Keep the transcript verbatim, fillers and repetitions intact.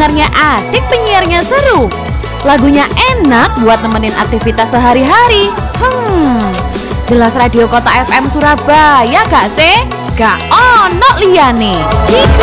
pendengarnya asik, penyiarnya seru, lagunya enak buat nemenin aktivitas sehari-hari. Hmm, jelas Radio Kota F M Surabaya gak sih? Gak ono liyane.